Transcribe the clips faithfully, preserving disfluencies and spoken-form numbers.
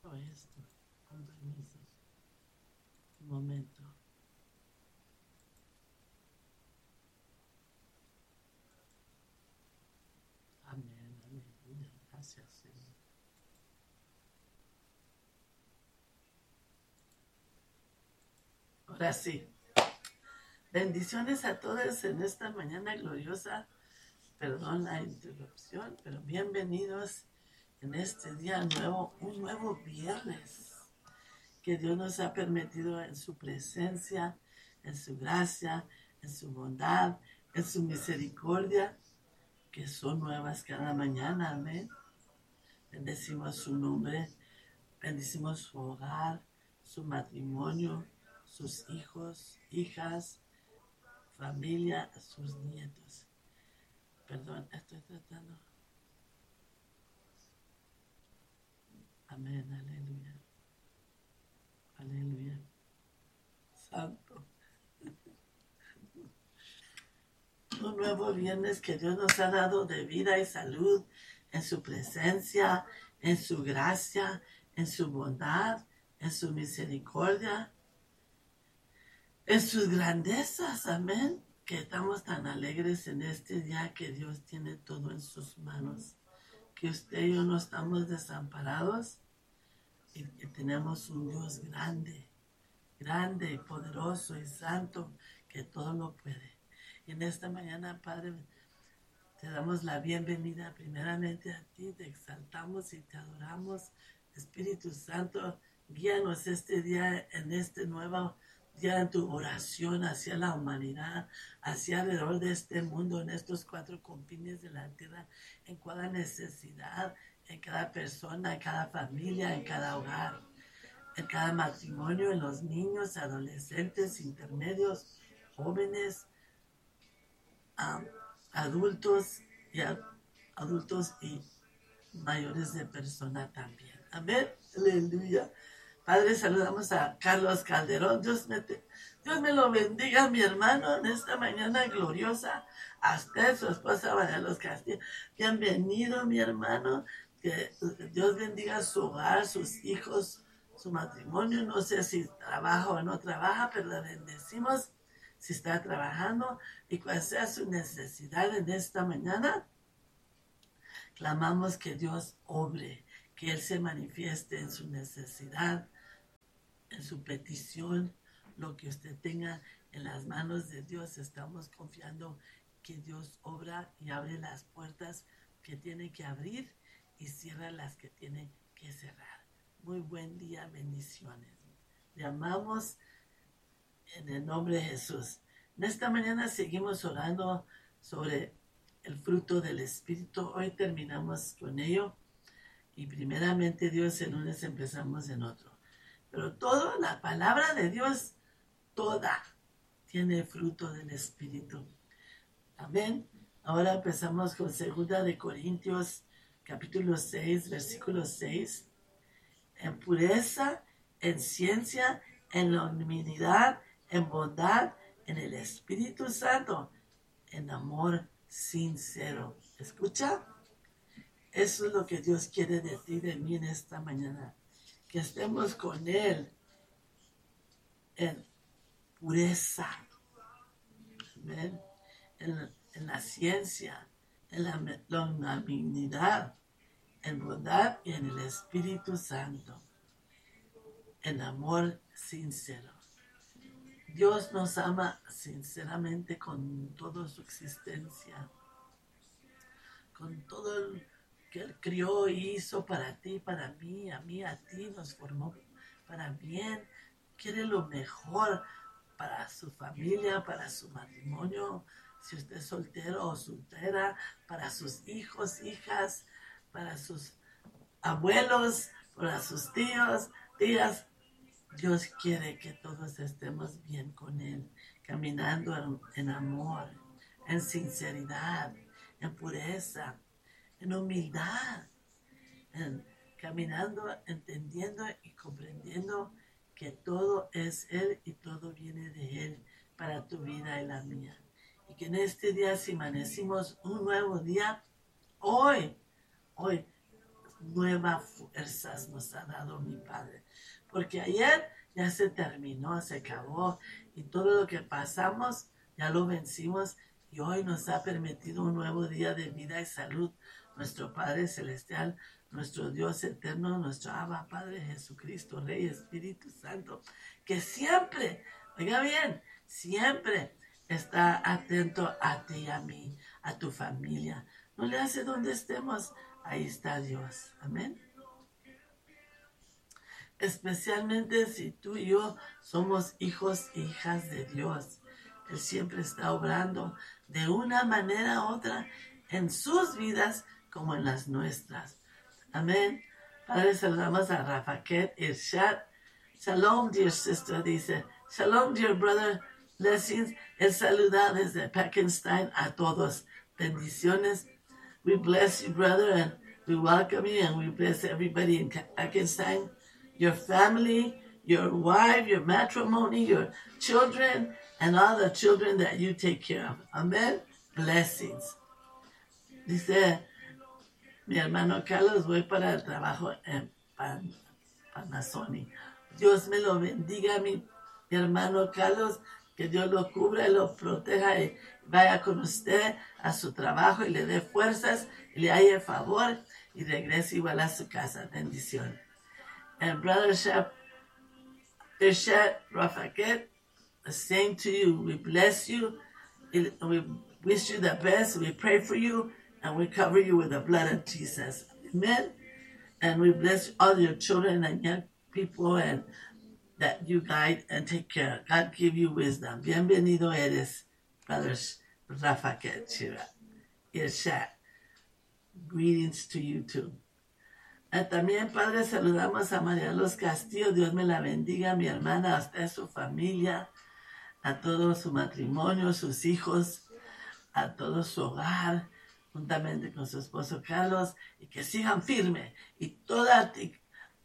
dejo esto, con permiso, un momento. Amén, aleluya, gracias Señor. Ahora sí, bendiciones a todos en esta mañana gloriosa. Perdón la interrupción, pero bienvenidos en este día nuevo, un nuevo viernes que Dios nos ha permitido en su presencia, en su gracia, en su bondad, en su misericordia, que son nuevas cada mañana. Amén. Bendecimos su nombre, bendecimos su hogar, su matrimonio, sus hijos, hijas, familia, sus nietos. Perdón, estoy tratando. Amén, aleluya. Aleluya. Santo. Un nuevo viernes que Dios nos ha dado de vida y salud en su presencia, en su gracia, en su bondad, en su misericordia, en sus grandezas. Amén. Que estamos tan alegres en este día que Dios tiene todo en sus manos. Que usted y yo no estamos desamparados y que tenemos un Dios grande, grande, poderoso y santo que todo lo puede. Y en esta mañana, Padre, te damos la bienvenida primeramente a ti, te exaltamos y te adoramos. Espíritu Santo, guíanos este día, en este nuevo día, en tu oración hacia la humanidad, hacia alrededor de este mundo, en estos cuatro confines de la tierra, en cada necesidad, en cada persona, en cada familia, en cada hogar, en cada matrimonio, en los niños, adolescentes, intermedios, jóvenes, um, adultos y a, adultos y mayores de persona también. Amén. Aleluya. Padre, saludamos a Carlos Calderón. Dios me, te, Dios me lo bendiga, mi hermano, en esta mañana gloriosa. A usted, su esposa, María Los Castillo. Bienvenido, mi hermano. Que Dios bendiga su hogar, sus hijos, su matrimonio. No sé si trabaja o no trabaja, pero le bendecimos si está trabajando y cual sea su necesidad en esta mañana. Clamamos que Dios obre, que Él se manifieste en su necesidad, en su petición, lo que usted tenga en las manos de Dios. Estamos confiando que Dios obra y abre las puertas que tiene que abrir y cierra las que tiene que cerrar. Muy buen día, bendiciones. Le amamos en el nombre de Jesús. En esta mañana seguimos orando sobre el fruto del Espíritu. Hoy terminamos con ello y primeramente Dios, el lunes empezamos en otro. Pero toda la palabra de Dios, toda, tiene fruto del Espíritu. Amén. Ahora empezamos con segunda de Corintios, capítulo seis, versículo seis. En pureza, en ciencia, en la humildad, en bondad, en el Espíritu Santo, en amor sincero. ¿Escucha? Eso es lo que Dios quiere de ti, de mí en esta mañana. Que estemos con Él en pureza, ¿ven? En, en la ciencia, en la longanimidad, en bondad y en el Espíritu Santo, en amor sincero. Dios nos ama sinceramente con toda su existencia, con todo el que Él crió y hizo para ti, para mí, a mí, a ti, nos formó para bien. Quiere lo mejor para su familia, para su matrimonio, si usted es soltero o soltera, para sus hijos, hijas, para sus abuelos, para sus tíos, tías. Dios quiere que todos estemos bien con Él, caminando en, en amor, en sinceridad, en pureza, en humildad, en, caminando, entendiendo y comprendiendo que todo es Él y todo viene de Él para tu vida y la mía. Y que en este día, si amanecimos un nuevo día, hoy, hoy, nuevas fuerzas nos ha dado mi Padre. Porque ayer ya se terminó, se acabó. Y todo lo que pasamos ya lo vencimos. Y hoy nos ha permitido un nuevo día de vida y salud. Nuestro Padre Celestial, nuestro Dios eterno, nuestro Abba Padre Jesucristo, Rey Espíritu Santo, que siempre, oiga bien, siempre está atento a ti y a mí, a tu familia. No le hace donde estemos, ahí está Dios. Amén. Especialmente si tú y yo somos hijos e hijas de Dios. Él siempre está obrando de una manera u otra en sus vidas como en las nuestras. Amén. Padre, saludamos a Rafaquet Irshad. Shalom, dear sister, dice. Shalom, dear brother. Blessings. Él saluda desde Peckenstein a todos. Bendiciones. We bless you, brother, and we welcome you, and we bless everybody in Peckenstein. Your family, your wife, your matrimony, your children, and all the children that you take care of. Amen. Blessings. Dice mi hermano Carlos, voy para el trabajo en Pan, Panasonic. Dios me lo bendiga, mi, mi hermano Carlos, que Dios lo cubra y lo proteja y vaya con usted a su trabajo y le dé fuerzas y le haga favor y regrese igual a su casa. Bendición. And Brother Shep, Irshad Rafaquet, the same to you. We bless you. We wish you the best. We pray for you. And we cover you with the blood of Jesus. Amen. And we bless all your children and young people and that you guide and take care. God give you wisdom. Bienvenido eres, Brother Rafaquet Irshad. Greetings to you too. Uh, también, Padre, saludamos a María Luz Castillo. Dios me la bendiga, mi hermana, a usted, su familia, a todo su matrimonio, sus hijos, a todo su hogar, juntamente con su esposo Carlos, y que sigan firme. Y toda artic-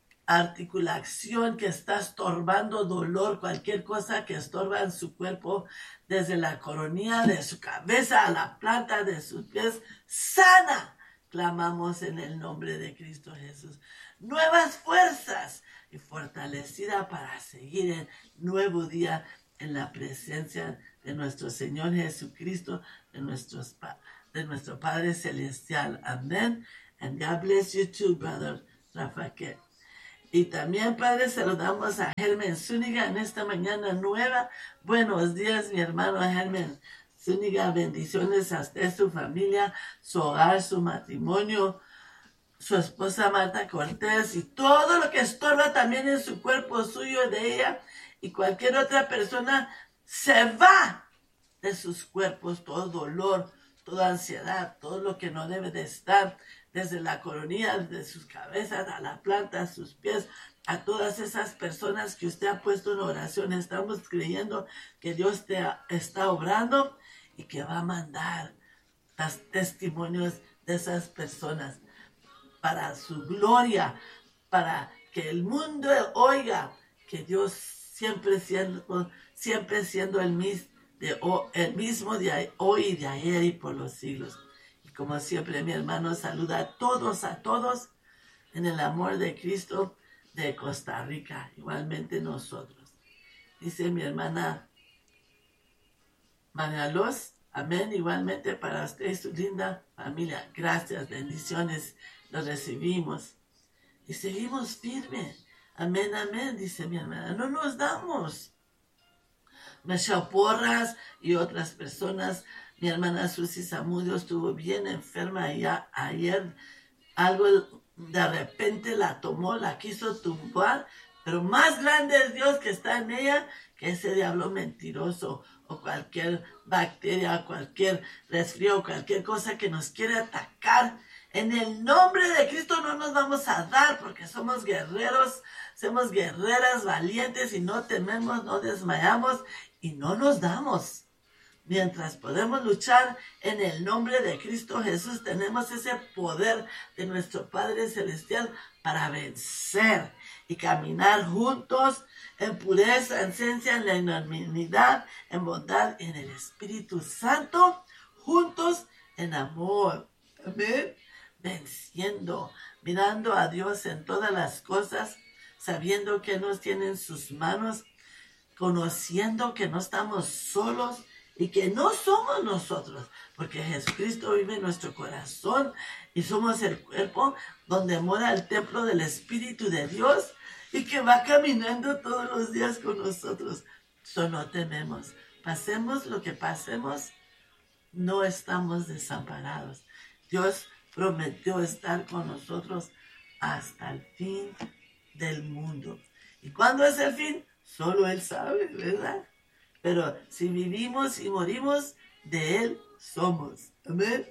articulación que está estorbando dolor, cualquier cosa que estorba en su cuerpo, desde la coronilla de su cabeza a la planta de sus pies, sana. Clamamos en el nombre de Cristo Jesús. Nuevas fuerzas y fortalecida para seguir el nuevo día en la presencia de nuestro Señor Jesucristo, de, nuestros, de nuestro Padre Celestial. Amén. And God bless you too, brother Rafaquet. Y también, Padre, saludamos a Hermen Zúñiga en esta mañana nueva. Buenos días, mi hermano Hermen Zúñiga, bendiciones a usted, su familia, su hogar, su matrimonio, su esposa Marta Cortés y todo lo que estorba también en su cuerpo suyo de ella y cualquier otra persona se va de sus cuerpos, todo dolor, toda ansiedad, todo lo que no debe de estar, desde la coronilla de sus cabezas a la planta, a sus pies, a todas esas personas que usted ha puesto en oración. Estamos creyendo que Dios te está obrando y que va a mandar los testimonios de esas personas para su gloria, para que el mundo oiga que Dios siempre siendo, siempre siendo el, mis, de, el mismo de hoy y de ayer y por los siglos. Y como siempre, mi hermano saluda a todos, a todos en el amor de Cristo de Costa Rica, igualmente nosotros. Dice mi hermana María Luz, amén, igualmente para usted y su linda familia. Gracias, bendiciones, los recibimos. Y seguimos firmes. Amén, amén, dice mi hermana. No nos damos. Michelle Porras y otras personas. Mi hermana Susi Zamudio estuvo bien enferma ya ayer. Algo de repente la tomó, la quiso tumbar. Pero más grande es Dios que está en ella que ese diablo mentiroso o cualquier bacteria, cualquier resfrío, cualquier cosa que nos quiere atacar. En el nombre de Cristo no nos vamos a dar porque somos guerreros, somos guerreras valientes y no tememos, no desmayamos y no nos damos. Mientras podemos luchar en el nombre de Cristo Jesús, tenemos ese poder de nuestro Padre Celestial para vencer y caminar juntos en pureza, en esencia, en la enormidad, en bondad, en el Espíritu Santo, juntos en amor. Amén. venciendo, mirando a Dios en todas las cosas, sabiendo que nos tiene en sus manos, conociendo que no estamos solos y que no somos nosotros, porque Jesucristo vive en nuestro corazón y somos el cuerpo donde mora el templo del Espíritu de Dios y que va caminando todos los días con nosotros. Eso no tememos. Pasemos lo que pasemos, no estamos desamparados. Dios prometió estar con nosotros hasta el fin del mundo. ¿Y cuándo es el fin? Solo Él sabe, ¿verdad? Pero si vivimos y morimos, de Él somos. Amén.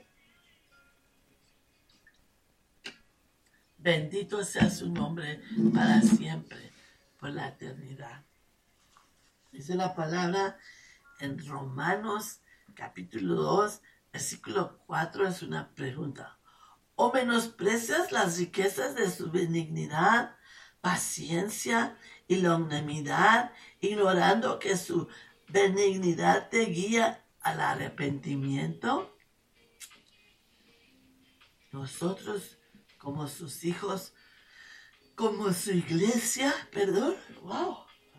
Bendito sea su nombre para siempre, por la eternidad. Dice la palabra en Romanos capítulo dos, versículo cuatro, es una pregunta. ¿O menosprecias las riquezas de su benignidad, paciencia y longanimidad, ignorando que su benignidad te guía al arrepentimiento? Nosotros, como sus hijos, como su iglesia, perdón, wow,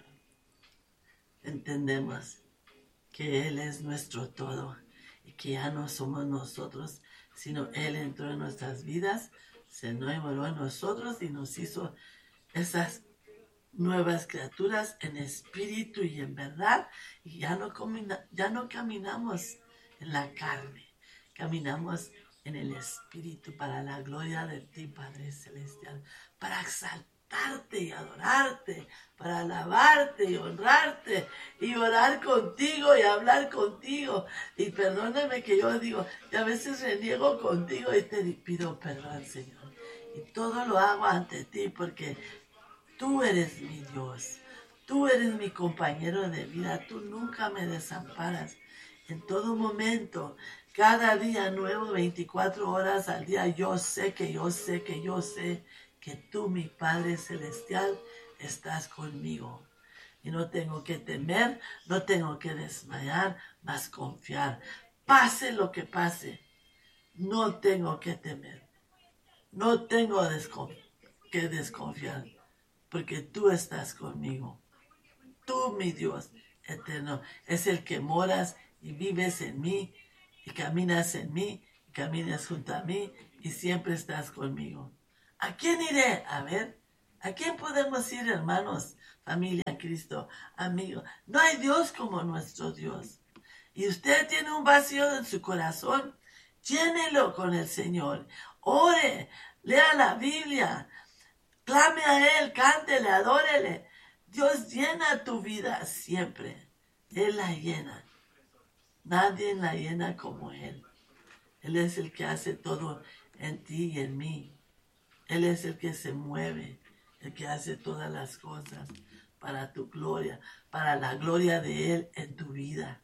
entendemos que Él es nuestro todo y que ya no somos nosotros, sino Él entró en nuestras vidas, se enamoró en nosotros y nos hizo esas nuevas criaturas en espíritu y en verdad, y ya no, camina, ya no caminamos en la carne, caminamos en el espíritu para la gloria de ti, Padre Celestial, para exaltarte y adorarte, para alabarte y honrarte y orar contigo y hablar contigo. Y perdóname que yo digo, y a veces reniego contigo y te pido perdón, Señor. Y todo lo hago ante ti porque tú eres mi Dios, tú eres mi compañero de vida, tú nunca me desamparas. En todo momento, cada día nuevo, veinticuatro horas al día, yo sé que yo sé que yo sé que tú, mi Padre Celestial, estás conmigo. Y no tengo que temer, no tengo que desmayar, mas confiar. Pase lo que pase, no tengo que temer, no tengo desconf- que desconfiar. Porque tú estás conmigo. Tú, mi Dios eterno, es el que moras y vives en mí, y caminas en mí, y caminas junto a mí, y siempre estás conmigo. ¿A quién iré? A ver, ¿a quién podemos ir, hermanos, familia en Cristo, amigos? No hay Dios como nuestro Dios. Y usted tiene un vacío en su corazón, llénelo con el Señor. Ore, lea la Biblia, clame a Él, cántele, adórele. Dios llena tu vida siempre. Él la llena. Nadie la llena como Él. Él es el que hace todo en ti y en mí. Él es el que se mueve, el que hace todas las cosas para tu gloria, para la gloria de Él en tu vida.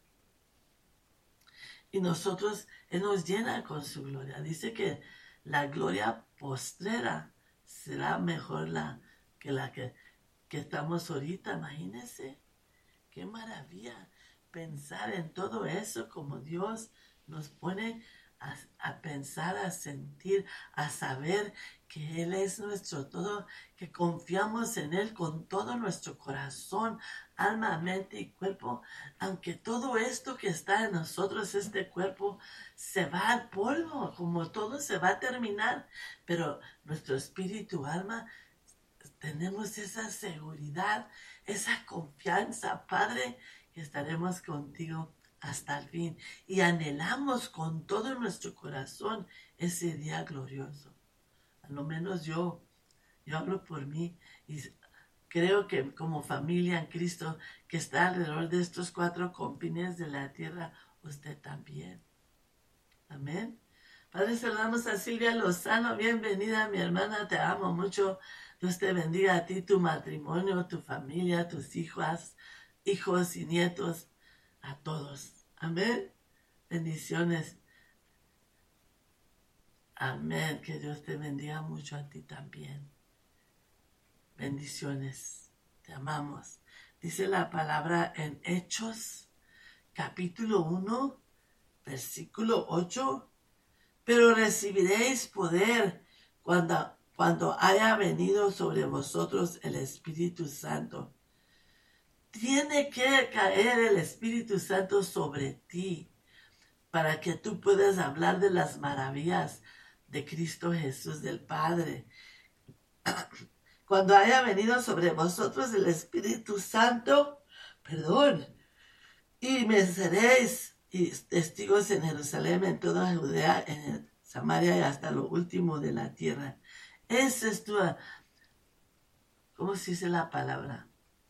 Y nosotros, Él nos llena con su gloria. Dice que la gloria postrera será mejor la, que la que, que estamos ahorita. Imagínense, qué maravilla pensar en todo eso, como Dios nos pone a, a pensar, a sentir, a saber que Él es nuestro todo, que confiamos en Él con todo nuestro corazón, alma, mente y cuerpo, aunque todo esto que está en nosotros, este cuerpo, se va al polvo, como todo se va a terminar, pero nuestro espíritu, alma, tenemos esa seguridad, esa confianza, Padre, que estaremos contigo hasta el fin y anhelamos con todo nuestro corazón ese día glorioso. A lo menos yo, yo hablo por mí y creo que como familia en Cristo que está alrededor de estos cuatro confines de la tierra, usted también. Amén. Padre, saludamos a Silvia Lozano. Bienvenida, mi hermana. Te amo mucho. Dios te bendiga a ti, tu matrimonio, tu familia, tus hijas, hijos y nietos, a todos. Amén. Bendiciones. Amén. Que Dios te bendiga mucho a ti también. Bendiciones. Te amamos. Dice la palabra en Hechos, capítulo uno, versículo ocho. pero recibiréis poder cuando, cuando haya venido sobre vosotros el Espíritu Santo. Tiene que caer el Espíritu Santo sobre ti para que tú puedas hablar de las maravillas de Cristo Jesús, del Padre. Cuando haya venido sobre vosotros el Espíritu Santo, perdón, y me seréis testigos en Jerusalén, en toda Judea, en Samaria y hasta lo último de la tierra. Esa es tu, ¿cómo se dice la palabra?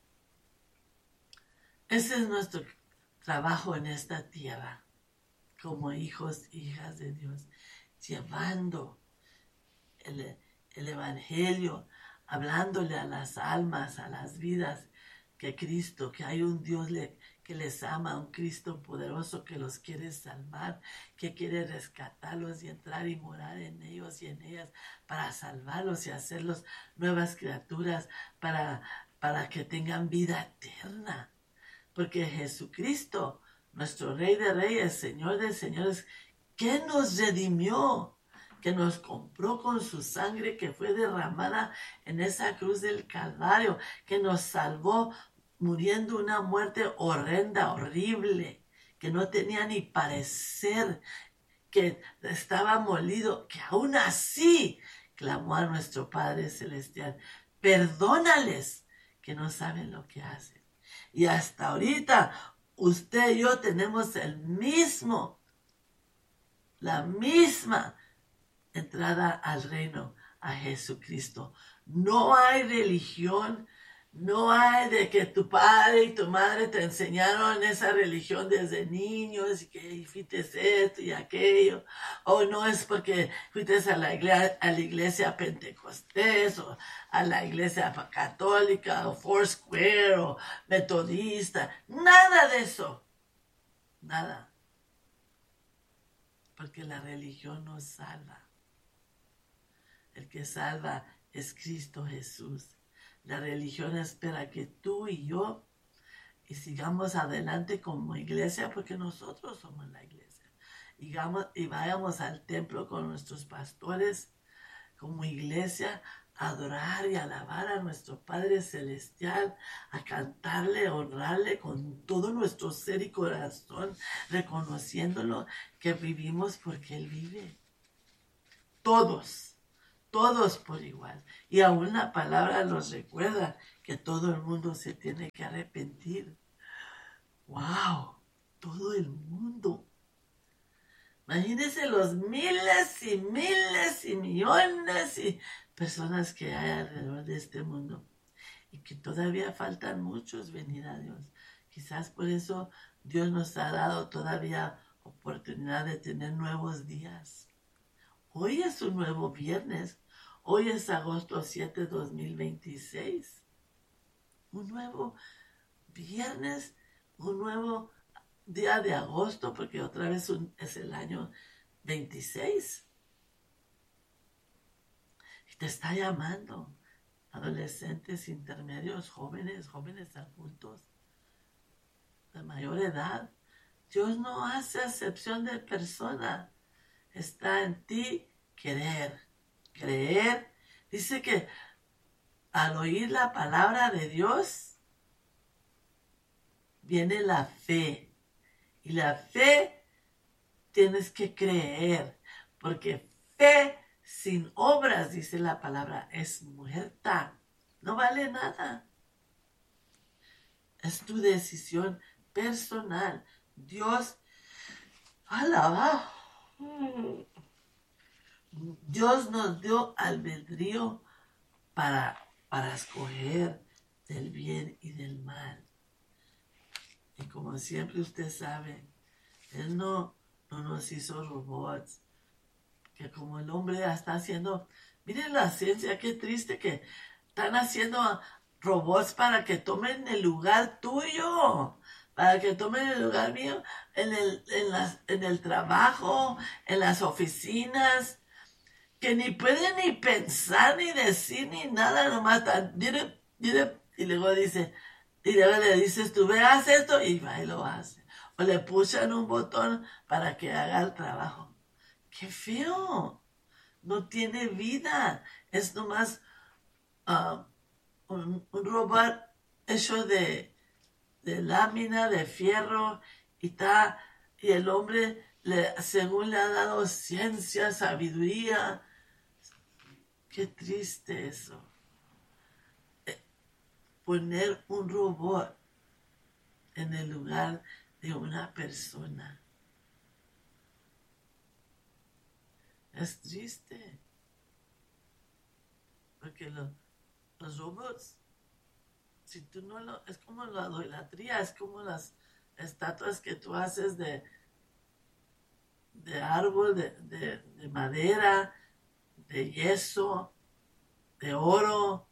Ese es nuestro trabajo en esta tierra, como hijos e hijas de Dios, llevando el, el Evangelio, hablándole a las almas, a las vidas, que Cristo, que hay un Dios le, que les ama, un Cristo poderoso que los quiere salvar, que quiere rescatarlos y entrar y morar en ellos y en ellas para salvarlos y hacerlos nuevas criaturas, para, para que tengan vida eterna. Porque Jesucristo, nuestro Rey de Reyes, Señor de Señores, que nos redimió, que nos compró con su sangre que fue derramada en esa cruz del Calvario, que nos salvó muriendo una muerte horrenda, horrible, que no tenía ni parecer, que estaba molido, que aún así clamó a nuestro Padre Celestial: perdónales, que no saben lo que hacen. Y hasta ahorita, usted y yo tenemos el mismo, la misma entrada al reino, a Jesucristo. No hay religión, no hay de que tu padre y tu madre te enseñaron esa religión desde niños y que fuiste esto y aquello, o no es porque fuiste a la iglesia, a la iglesia pentecostés o a la iglesia católica o Foursquare o metodista, nada de eso, nada, porque la religión no salva. El que salva es Cristo Jesús. La religión espera que tú y yo y sigamos adelante como iglesia, porque nosotros somos la iglesia. Y, vamos, y vayamos al templo con nuestros pastores como iglesia a adorar y alabar a nuestro Padre Celestial, a cantarle, a honrarle con todo nuestro ser y corazón, reconociéndolo que vivimos porque Él vive. Todos. Todos por igual. Y aún la palabra nos recuerda que todo el mundo se tiene que arrepentir. ¡Wow! Todo el mundo. Imagínense los miles y miles y millones de personas que hay alrededor de este mundo. Y que todavía faltan muchos venir a Dios. Quizás por eso Dios nos ha dado todavía oportunidad de tener nuevos días. Hoy es un nuevo viernes. Hoy es agosto siete, dos mil veintiséis. Un nuevo viernes, un nuevo día de agosto, porque otra vez un, es el año veintiséis. Y te está llamando. Adolescentes, intermedios, jóvenes, jóvenes adultos, de mayor edad. Dios no hace acepción de persona. Está en ti querer, creer. Dice que al oír la palabra de Dios, viene la fe. Y la fe tienes que creer, porque fe sin obras, dice la palabra, es muerta. No vale nada. Es tu decisión personal. Dios, alaba. Dios nos dio albedrío para, para escoger del bien y del mal. Y como siempre usted sabe, Él no, no nos hizo robots. Que como el hombre ya está haciendo, miren la ciencia, qué triste que están haciendo robots para que tomen el lugar tuyo, para que tomen el lugar mío en el, en las, en el trabajo, en las oficinas, que ni pueden ni pensar, ni decir, ni nada, nomás están, dire, dire, y luego dice, y luego le dices, tú veas esto, y va y lo hace. O le pushan un botón para que haga el trabajo. ¡Qué feo! No tiene vida. Es nomás uh, un, un robot hecho de, de lámina, de fierro, y, está, y el hombre, le, según le ha dado ciencia, sabiduría. Qué triste eso. Eh, poner un robot en el lugar de una persona. Es triste. Porque lo, los robots, si tú no lo, es como la idolatría, es como las estatuas que tú haces de, de árbol, de, de, de madera, de yeso, de oro.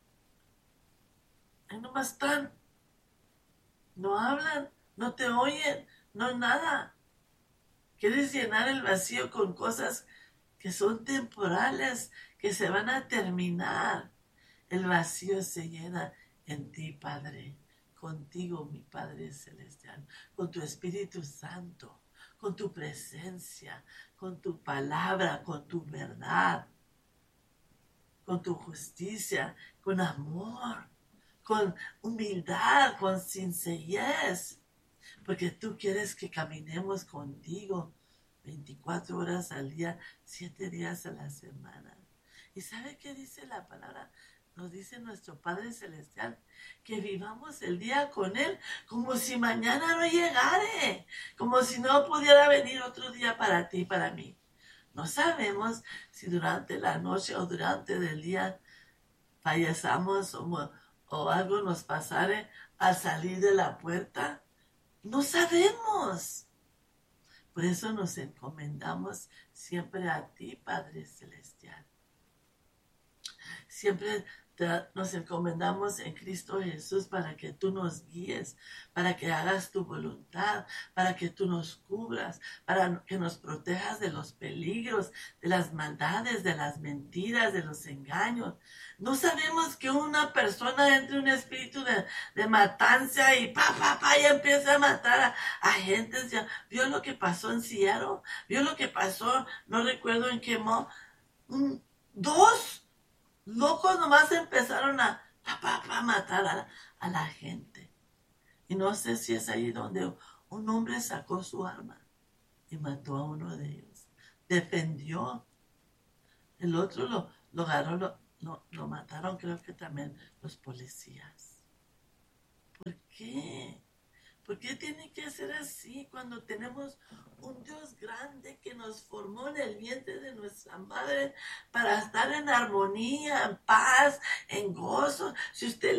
Y nomás están, no hablan, no te oyen, no nada. Quieres llenar el vacío con cosas que son temporales, que se van a terminar. El vacío se llena en ti, Padre, contigo, mi Padre Celestial, con tu Espíritu Santo, con tu presencia, con tu palabra, con tu verdad, con tu justicia, con amor, con humildad, con sencillez, porque tú quieres que caminemos contigo veinticuatro horas al día, siete días a la semana. ¿Y sabe qué dice la palabra? Nos dice nuestro Padre Celestial que vivamos el día con Él como si mañana no llegare, como si no pudiera venir otro día para ti y para mí. No sabemos si durante la noche o durante el día fallezamos o, o algo nos pasare al salir de la puerta. No sabemos. Por eso nos encomendamos siempre a ti, Padre Celestial. Siempre te, nos encomendamos en Cristo Jesús para que tú nos guíes, para que hagas tu voluntad, para que tú nos cubras, para que nos protejas de los peligros, de las maldades, de las mentiras, de los engaños. No sabemos que una persona entre un espíritu de, de matanza y pa, pa, pa, y empieza a matar a, a gentes. Ya, vio lo que pasó en Seattle, vio lo que pasó, no recuerdo en qué mo, un, dos locos nomás empezaron a, pa, pa, pa, matar a, a la gente. Y no sé si es ahí donde un hombre sacó su arma y mató a uno de ellos. Defendió. El otro lo, lo agarró, lo, lo, lo mataron, creo que también los policías. ¿Por qué? ¿Por qué tiene que ser así cuando tenemos un Dios grande que nos formó en el vientre de nuestra madre para estar en armonía, en paz, en gozo? Si usted